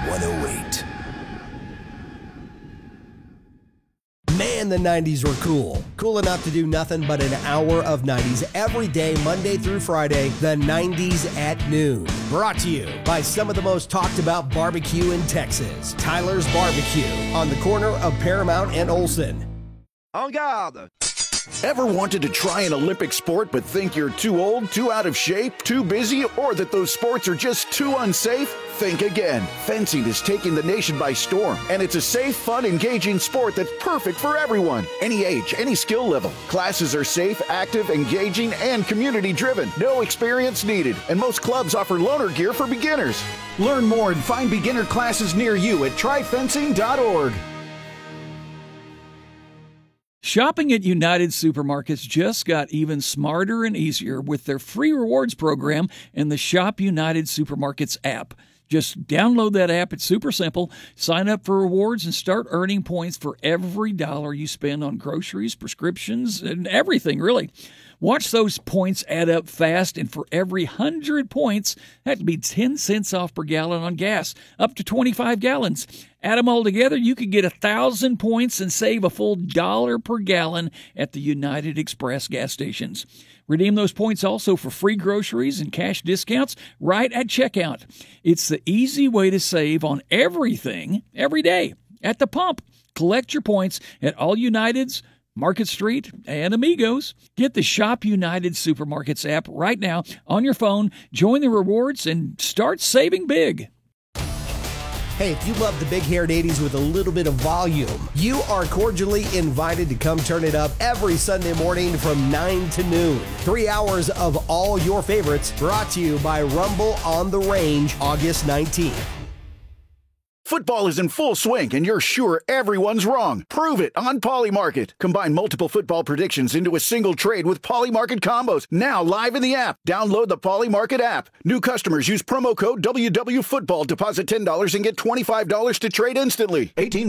108. Man, the 90s were cool. Cool enough to do nothing but an hour of 90s every day, Monday through Friday, the 90s at noon. Brought to you by some of the most talked about barbecue in Texas. Tyler's Barbecue on the corner of Paramount and Olsen. En garde! Ever wanted to try an Olympic sport but think you're too old, too out of shape, too busy, or that those sports are just too unsafe? Think again. Fencing is taking the nation by storm, and it's a safe, fun, engaging sport that's perfect for everyone. Any age, any skill level. Classes are safe, active, engaging, and community-driven. No experience needed, and most clubs offer loaner gear for beginners. Learn more and find beginner classes near you at tryfencing.org. Shopping at United Supermarkets just got even smarter and easier with their free rewards program and the Shop United Supermarkets app. Just download that app. It's super simple. Sign up for rewards and start earning points for every dollar you spend on groceries, prescriptions, and everything, really. Watch those points add up fast, and for every 100 points, that'd be 10 cents off per gallon on gas, up to 25 gallons. Add them all together, you could get 1,000 points and save a full $1 per gallon at the United Express gas stations. Redeem those points also for free groceries and cash discounts right at checkout. It's the easy way to save on everything every day at the pump. Collect your points at all Uniteds, Market Street, and Amigos. Get the Shop United Supermarkets app right now on your phone. Join the rewards and start saving big. Hey, if you love the big-haired 80s with a little bit of volume, you are cordially invited to come turn it up every Sunday morning from 9 to noon. 3 hours of all your favorites brought to you by Rumble on the Range, August 19th. Football is in full swing, and you're sure everyone's wrong. Prove it on Polymarket. Combine multiple football predictions into a single trade with Polymarket combos. Now live in the app. Download the Polymarket app. New customers use promo code WWFootball. Deposit $10 and get $25 to trade instantly. 18